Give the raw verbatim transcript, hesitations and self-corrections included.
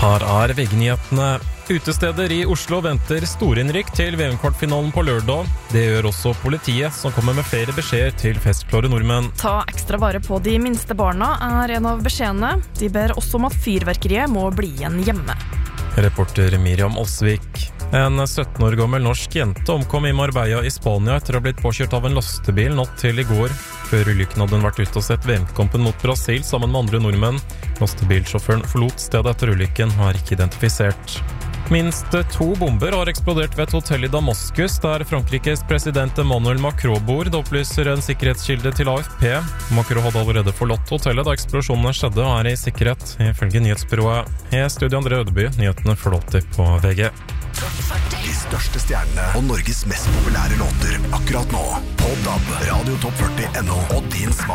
Her er V G-nyhetene. Utesteder i Oslo venter storinnrykk til V M-kvartfinalen på lørdag. Det gjør også politiet, som kommer med flere beskjeder til festklare nordmenn. Ta ekstra vare på de minste barna er en av beskjedene. De ber også om at fyrverkeriet må bli igjen hjemme. Reporter Miriam Osvik. En sytten år gammel norsk jente omkom i Marbella i Spania etter å ha blitt påkjørt av en lastebil natt til i går. Før ulykken hadde hun vært ute og sett V M-kampen mot Brasil sammen med andre nordmenn. Lastebilsjåføren forlot stedet etter ulykken, har ikke identifisert. Minst to bomber har eksplodert ved et hotell i Damaskus, der Frankrikes president Emmanuel Macron bor. Det opplyser en sikkerhetskilde til A F P. Macron hadde allerede forlatt hotellet da eksplosjonene skjedde og er i sikkerhet, ifølge nyhetsbyrået. I studio André Ødeby, nyhetene flåter på V G. De største stjernene og Norges mest populære låter akkurat nå på D A B, Radio Topp førti punktum N O og din smart.